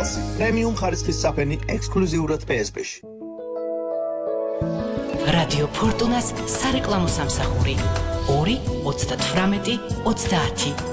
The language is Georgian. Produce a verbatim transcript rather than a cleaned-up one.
კალსი. პრემიუმ ხარისხის საფენი ექსკლუზიურად პე ეს პე-ში. რადიო ფორტუნას სარეკლამო სამსახური ორი ოცდათვრამეტი ოცდაათი